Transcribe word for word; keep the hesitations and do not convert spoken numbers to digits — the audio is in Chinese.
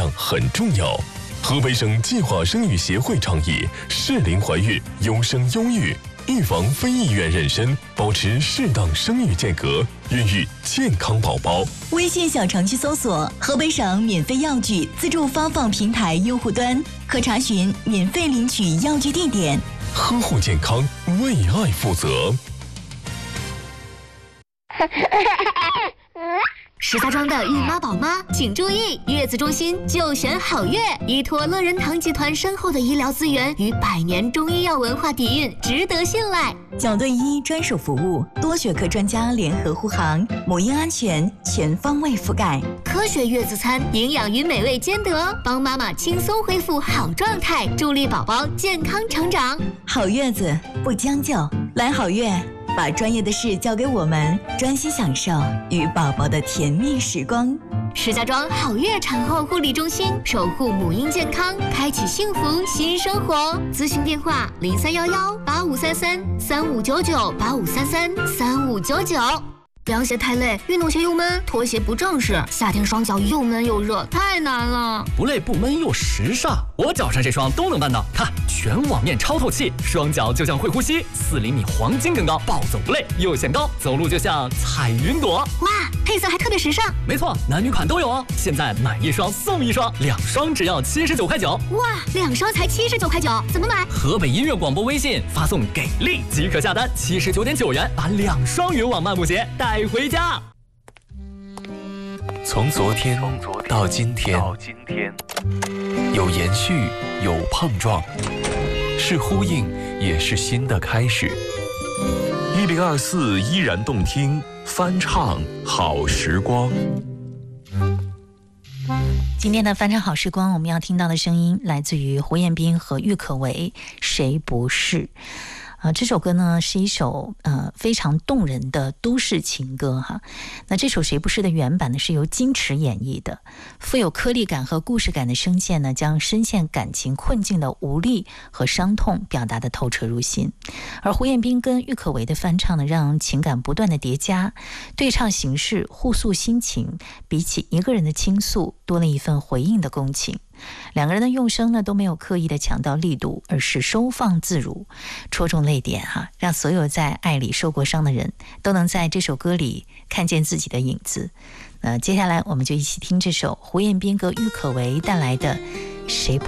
很重要。河北省计划生育协会倡议适龄怀孕，优生优育，预防非意愿妊娠，保持适当生育间隔，孕育健康宝宝。 微信小程序搜索河北省免费药具自助发放平台用户端，可查询免费领取药具地点。 呵护健康，为爱负责。 石家庄的孕妈宝妈请注意，月子中心就选好月，依托乐仁堂集团深厚的医疗资源与百年中医药文化底蕴，值得信赖。 角队医专属服务，多学科专家联合护航，母婴安全全方位覆盖。 科学月子餐，营养与美味兼得，帮妈妈轻松恢复好状态，助力宝宝健康成长。 好月子不将就，来好月。把专业的事交给我们，专心享受与宝宝的甜蜜时光。 石家庄好月产后护理中心，守护母婴健康，开启幸福新生活。咨询电话：零三幺幺八五三三三五九九八五三三三五九九。凉鞋太累，运动鞋又闷，拖鞋不正式，夏天双脚又闷又热，太难了。 不累不闷又时尚，我脚上这双都能办到。看，全网面超透气，双脚就像会呼吸，四厘米黄金更高，暴走不累又显高，走路就像彩云朵。 哇，配色还特别时尚。 没错，男女款都有哦。现在买一双送一双，两双只要七十九块九。 哇，两双才七十九块九，怎么买？ 河北音乐广播微信发送给力即可下单，七十九点九元把两双云网漫步鞋带回家。 从昨天到今天，有延续，有碰撞，是呼应，也是新的开始。 一零二四依然动听，翻唱好时光。 今天的翻唱好时光，我们要听到的声音来自于胡彦斌和郁可唯，谁不是？啊，这首歌呢是一首呃非常动人的都市情歌哈。那这首《谁不是》的原版呢是由金池演绎的，富有颗粒感和故事感的声线呢，将深陷感情困境的无力和伤痛表达得透彻入心。而胡彦斌跟郁可唯的翻唱呢，让情感不断的叠加，对唱形式互诉心情，比起一个人的倾诉，多了一份回应的共情。两个人的用声呢都没有刻意的强调力度，而是收放自如，戳中泪点哈，让所有在爱里受过伤的人都能在这首歌里看见自己的影子。那接下来我们就一起听这首胡彦斌和郁可唯带来的《谁不